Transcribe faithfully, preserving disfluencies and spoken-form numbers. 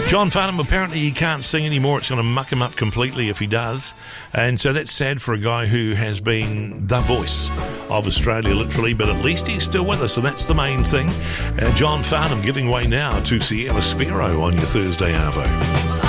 John Farnham, apparently he can't sing anymore. It's going to muck him up completely if he does. And so that's sad for a guy who has been the voice of Australia, literally, but at least he's still with us, and that's the main thing. Uh, John Farnham giving way now to Ciara Spiro on your Thursday Arvo.